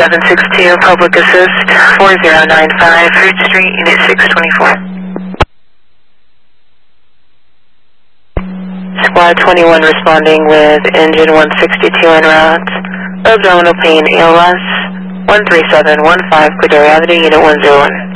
762, Public Assist, 4095, Fruit Street, Unit 624. Squad 21 responding with engine 162 en route. Abdominal pain, ALS, 13715, clear to gravity, Unit 101.